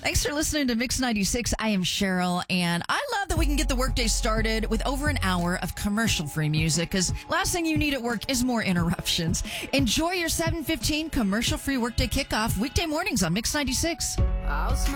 Thanks for listening to Mix 96. I am Cheryl, and I love that we can get the workday started with over an hour of commercial-free music, because last thing you need at work is more interruptions. Enjoy your 7:15 commercial-free workday kickoff weekday mornings on Mix 96. I'll smile.